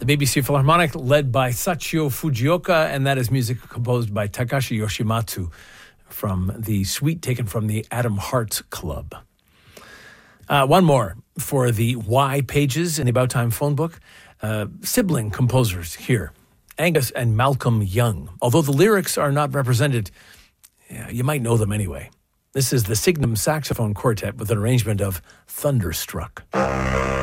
The BBC Philharmonic, led by Sachio Fujioka, and that is music composed by Takashi Yoshimatsu from the suite taken from the Adam Hart's Club. One more for the Y pages in the About Time phone book. Sibling composers here, Angus and Malcolm Young. Although the lyrics are not represented, you might know them anyway. This is the Signum Saxophone Quartet with an arrangement of Thunderstruck.